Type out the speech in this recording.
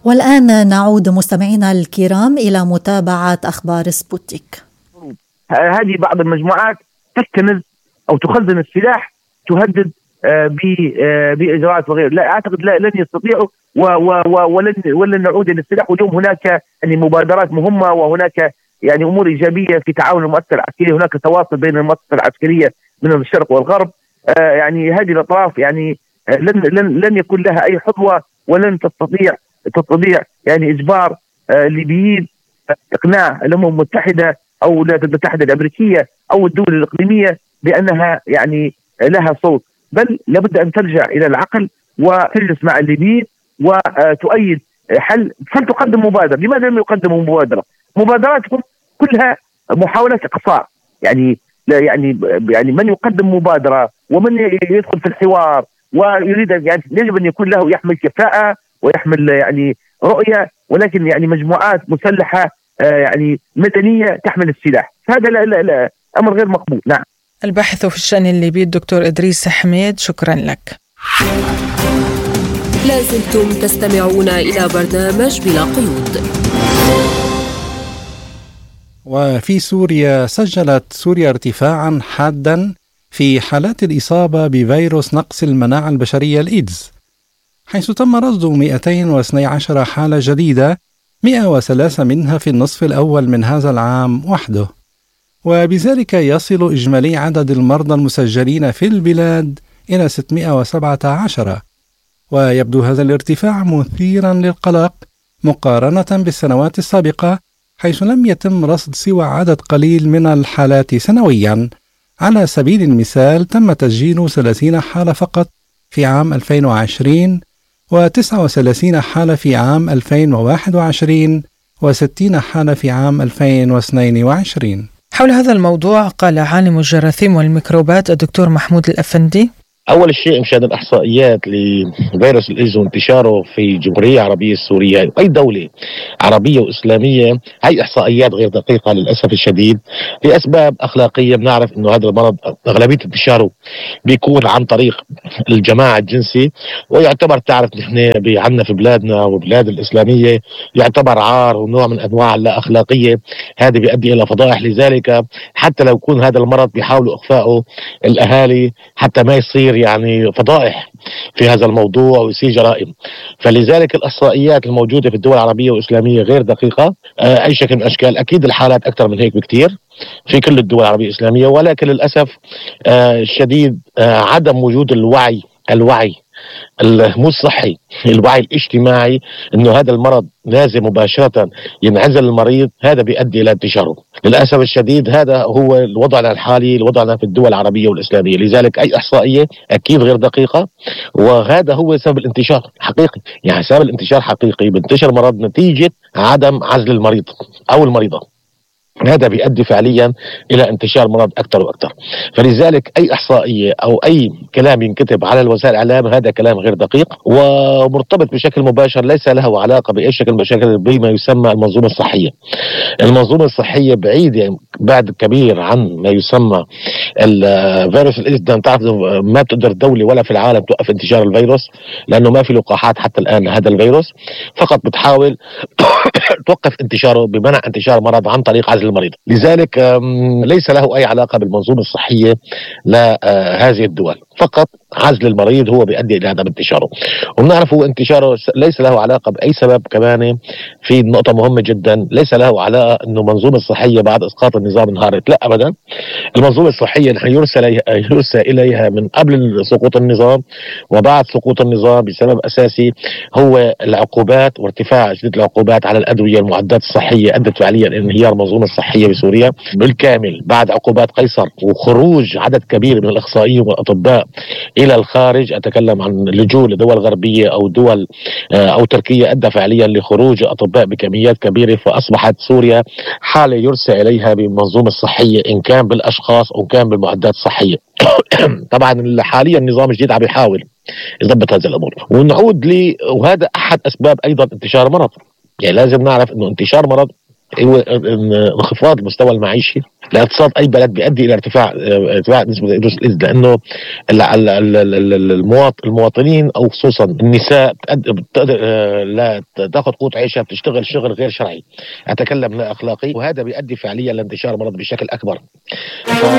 والآن نعود مستمعينا الكرام إلى متابعة أخبار سبوتنيك. هذه بعض المجموعات تكتنز أو تخزن السلاح، تهدد بإجراءات وغيره. لا أعتقد لن يستطيعوا ولن نعود إلى السلاح. واليوم هناك مبادرات مهمة، وهناك أمور إيجابية في تعاون المؤسسة العسكرية. هناك تواصل بين المؤسسة العسكرية من الشرق والغرب. هذه الأطراف لن يكون لها أي حظوة، ولن تستطيع إجبار الليبيين، إقناع الأمم المتحدة أو الولايات المتحدة الأمريكية أو الدول الإقليمية بأنها لها صوت، بل لابد أن ترجع إلى العقل وتجلس مع الليبيين وتؤيد حل، فلتقدم مبادرة. لماذا لم يقدموا مبادرة؟ مبادراتهم كلها محاولات إقصاء. من يقدم مبادرة ومن يدخل في الحوار ويريد يجب أن يكون له يحمل كفاءة ويحمل رؤية، ولكن مجموعات مسلحة مدنية تحمل السلاح، هذا لا أمر غير مقبول. نعم. الباحث في الشأن الليبي الدكتور إدريس حميد، شكرا لك. لازلتم تستمعون إلى برنامج بلا قيود. وفي سوريا سجلت سوريا ارتفاعا حادا في حالات الإصابة بفيروس نقص المناعة البشرية الإيدز، حيث تم رصد 212 حالة جديدة، 103 منها في النصف الأول من هذا العام وحده، وبذلك يصل إجمالي عدد المرضى المسجلين في البلاد إلى 617. ويبدو هذا الارتفاع مثيرا للقلق مقارنة بالسنوات السابقة، حيث لم يتم رصد سوى عدد قليل من الحالات سنويا. على سبيل المثال تم تسجيل 30 حالة فقط في عام 2020، و39 حالة في عام 2021، و60 حالة في عام 2022. حول هذا الموضوع قال عالم الجراثيم والميكروبات الدكتور محمود الأفندي: أول شيء مشان الإحصائيات لفيروس الإيدز وانتشاره في الجمهورية العربية السورية أي دولة عربية وإسلامية، هي إحصائيات غير دقيقة للأسف الشديد لأسباب أخلاقية. بنعرف إنه هذا المرض أغلبية انتشاره بيكون عن طريق الجماعة الجنسي، ويعتبر تعرف نحن عندنا في بلادنا وبلاد الإسلامية يعتبر عار ونوع من أنواع اللا أخلاقية، هذا بيؤدي إلى فضائح. لذلك حتى لو يكون هذا المرض بيحاولوا إخفاءه الأهالي حتى ما يصير فضائح في هذا الموضوع ويصير جرائم. فلذلك الإحصائيات الموجودة في الدول العربية والإسلامية غير دقيقة أي شكل من الأشكال. أكيد الحالات أكثر من هيك بكتير في كل الدول العربية والإسلامية، ولكن للأسف الشديد عدم وجود الوعي مو الصحي، الوعي الاجتماعي انه هذا المرض لازم مباشرة ينعزل المريض، هذا بيؤدي الى انتشاره. للاسف الشديد هذا هو الوضع الحالي، الوضع في الدول العربية والاسلامية. لذلك اي احصائية اكيد غير دقيقة، وهذا هو سبب الانتشار حقيقي. سبب الانتشار حقيقي، بانتشر مرض نتيجة عدم عزل المريض او المريضة، هذا بيؤدي فعليا إلى انتشار مرض أكثر وأكثر. فلذلك أي إحصائية أو أي كلام ينكتب على الوسائل الإعلام هذا كلام غير دقيق ومرتبط بشكل مباشر، ليس له علاقة بأي شكل من الأشكال بما يسمى المنظومة الصحية. المنظومة الصحية بعيدة بعد كبير عن ما يسمى الفيروس الإيدز. تعرف ما بتقدر دولة ولا في العالم توقف انتشار الفيروس، لأنه ما في لقاحات حتى الآن هذا الفيروس، فقط بتحاول توقف انتشاره بمنع انتشار مرض عن طريق عزل المريض. لذلك ليس له أي علاقة بالمنظومة الصحية لهذه الدول، فقط عزل المريض هو بيؤدي إلى عدم انتشاره. وبنعرف هو انتشاره ليس له علاقة بأي سبب. كمان في نقطة مهمة جدا، ليس له علاقة أنه المنظومة الصحية بعد إسقاط النظام انهارت، لا أبدا. المنظومة الصحية يرسل إليها من قبل سقوط النظام وبعد سقوط النظام بسبب أساسي هو العقوبات وارتفاع شدة العقوبات على الأدوية والمعدات الصحية، أدت فعليا انهيار المنظومة الصحية بسوريا بالكامل بعد عقوبات قيصر وخروج عدد كبير من الأخصائيين والأطباء إلى الخارج. أتكلم عن اللجوء لدول غربية أو دول أو تركيا، أدى فعليا لخروج الأطباء بكميات كبيرة، فأصبحت سوريا حالة يرسى إليها بالمنظومة الصحية إن كان بالأشخاص أو كان بالمعدات الصحية. طبعا حاليا النظام الجديد عم يحاول يضبط هذه الأمور. ونعود وهذا أحد أسباب أيضا انتشار مرض. لازم نعرف أنه انتشار مرض انخفاض المستوى المعيشي لاقتصاد اي بلد بيؤدي الى ارتفاع نسبه فيروس الايدز، لانه المواطنين او خصوصا النساء بتقدر لا تاخذ قوت عيشها، بتشتغل شغل غير شرعي، اتكلم لا اخلاقي، وهذا بيؤدي فعليا لانتشار المرض بشكل اكبر.